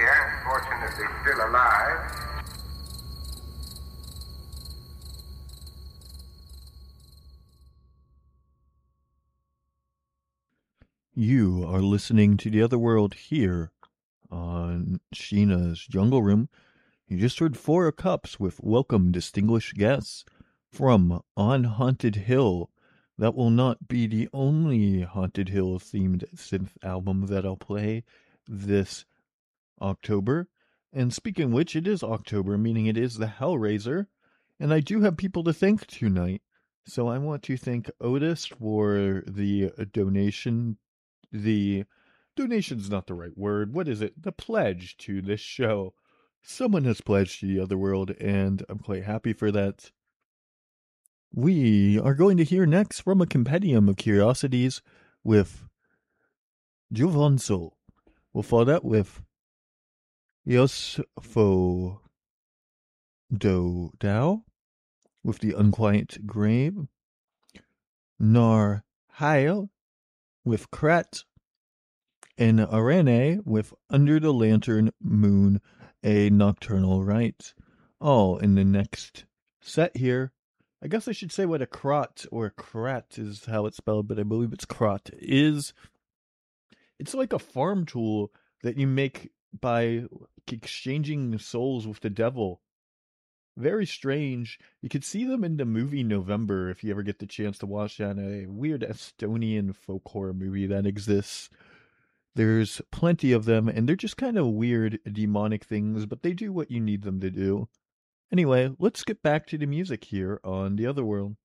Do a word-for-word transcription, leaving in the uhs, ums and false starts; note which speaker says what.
Speaker 1: here, fortunately still alive.
Speaker 2: You are listening to The Other World here on Sheena's Jungle Room. You just heard Four Cups with Welcome Distinguished Guests from On Haunted Hill. That will not be the only Haunted Hill themed synth album that I'll play this October. And speaking of which, it is October, meaning it is the Hellraiser. And I do have people to thank tonight. So I want to thank Otis for the donation. The donation's not the right word. What is it? The pledge to this show. Someone has pledged to the other world, and I'm quite happy for that. We are going to hear next from a compendium of curiosities with Juvonso. We'll follow that with Yosfo Do Dao with the Unquiet Grave, Nar Hail with Krat, and Arene with Under the Lantern Moon, a Nocturnal Rite. All in the next set here. I guess I should say what a crot or a krat is how it's spelled, but I believe it's crot. Is it's like a farm tool that you make by exchanging souls with the devil. Very strange. You could see them in the movie November if you ever get the chance to watch that. A weird Estonian folk horror movie that exists. There's plenty of them, and they're just kind of weird, demonic things, but they do what you need them to do. Anyway, let's get back to the music here on The Other World.